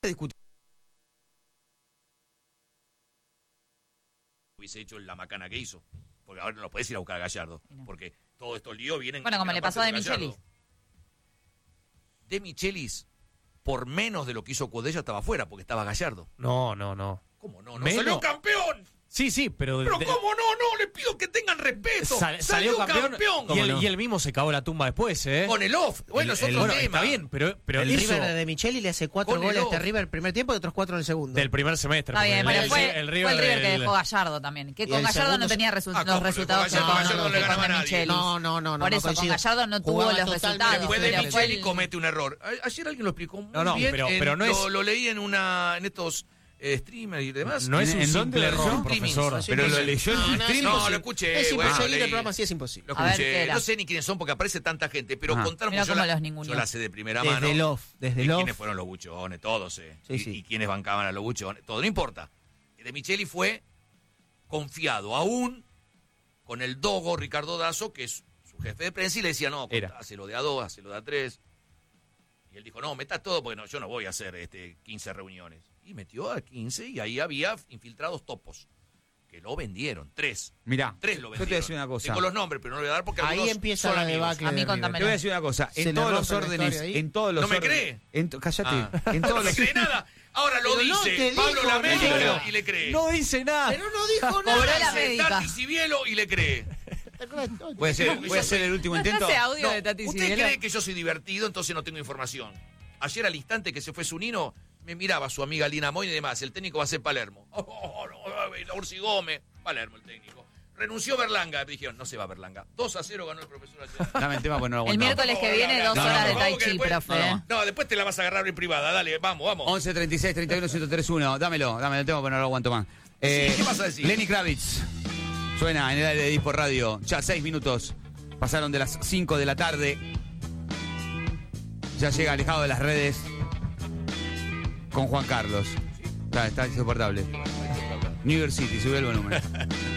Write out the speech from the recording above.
discutiendo. Hubiese hecho la macana que hizo. Porque ahora no lo podés ir a buscar a Gallardo. Porque todos estos líos vienen... Bueno, como le pasó a De Michelis. De Michelis, por menos de lo que hizo Cudello, estaba afuera, porque estaba Gallardo. No. ¿Cómo no? ¡No salió campeón! Sí, pero... Pero ¿cómo no? Le pido que tengan respeto. Salió campeón. Y él No? mismo se cagó la tumba después, ¿eh? Con el off. Bueno, es otro tema. Está bien, pero el eso... River de Micheli le hace 4 Con goles el a este off. River el primer tiempo y otros 4 en el segundo. Del primer semestre. Está bien, porque pero fue el River que del- dejó Gallardo también. Que Y con el Gallardo segundo- no tenía los resultados que Gallardo con le ganaba a De nadie. Michelis. No. Por eso, con coincido. Gallardo no tuvo Jugaba los totalmente resultados. Después de pero fue Micheli el- comete un error. Ayer alguien lo explicó muy No, bien. pero no es- Lo leí en estos streamers y demás. No es un ¿En dónde simple lo error, leyó? profesor. Pero lo leyó en el stream. No, lo escuché. Es bueno, imposible, leí. el programa así es imposible. Lo A ver, escuché. ¿qué era? No sé ni quiénes son porque aparece tanta gente, pero Ajá. contaron Mirá yo cómo la, los ninguneó. yo la sé de primera Desde mano. el off, desde Y el off. quiénes fueron los buchones, todos, Sí, sí. Y quiénes bancaban a los buchones, todo, no importa. De Micheli fue confiado aún con el dogo Ricardo Dazo, que es su jefe de prensa, y le decía, no, Era. hacelo de A2, hacelo de A3. Y él dijo, no, meta todo, porque no, yo no voy a hacer 15 reuniones. Y metió a 15 y ahí había infiltrados topos, que lo vendieron, 3. Mirá, 3 lo yo te vendieron. voy a decir una cosa. Tengo los nombres, pero no lo voy a dar porque Ahí algunos empieza son la amigos. debacle. A mí de River. contámelo. Te voy a decir una cosa. Se En le todos los rompe la órdenes, historia ahí. en todos los ¿No me órdenes- cree? Cállate. Ah. En No todos me los cree nada. Ahora lo Pero no dice te Pablo dijo, Lamérica no. y le cree. No dice nada. Pero no dijo Cobró nada. la Dice médica. Tati Cibielo y le cree. Voy a hacer el último intento. Ese audio No, de Tati ¿usted Sibielo? cree que yo soy divertido, entonces no tengo información? Ayer al instante que se fue Zunino, me miraba su amiga Lina Moy y demás. El técnico va a ser Palermo. La Ursi Gómez, Palermo el técnico. Renunció Berlanga. Me dijeron, no se va Berlanga. 2-0 ganó el profesor ayer. Dame el tema, pues no lo El aguantamos. miércoles que viene, 2 No, horas de por Tai favor, que Chi, después- profe. No, después te la vas a agarrar en privada. Dale, vamos. 11 36 31 1031. Dámelo el tema, porque no lo aguanto más. ¿qué vas a decir? Lenny Kravitz. Suena en el aire de Dispo Radio. Ya 6 minutos. Pasaron de las 5 de la tarde. Ya llega alejado de las redes con Juan Carlos. Está insoportable. New York City, sube el volumen.